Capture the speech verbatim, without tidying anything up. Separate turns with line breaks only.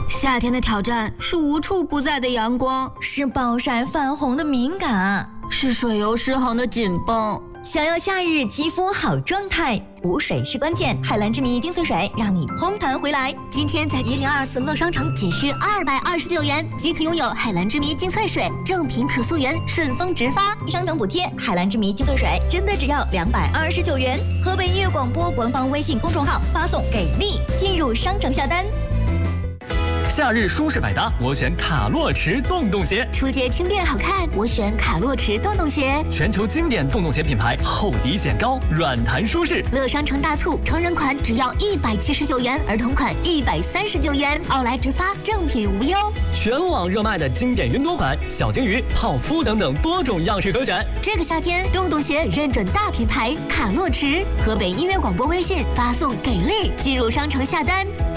夏天的挑战是无处不在的阳光，
是暴晒泛红的敏感，
是水油失衡的紧绷。
想要夏日肌肤好状态，补水是关键。海蓝之谜精粹水让你嘭弹回来。
今天在一零二四乐商城仅需二百二十九元即可拥有海蓝之谜精粹水，正品可溯源，顺丰直发，
商城补贴。海蓝之谜精粹水真的只要两百二十九元。河北音乐广播官方微信公众号发送给力，进入商城下单。
夏日舒适百搭，我选卡洛驰洞洞鞋。
出街轻便好看，我选卡洛驰洞洞鞋。
全球经典洞洞鞋品牌，厚底显高，软弹舒适。
乐商城大促，成人款只要一百七十九元，儿童款一百三十九元，奥莱直发，正品无忧。
全网热卖的经典云朵款、小金鱼、泡芙等等多种样式可选。
这个夏天，洞洞鞋认准大品牌卡洛驰。河北音乐广播微信发送给力，进入商城下单。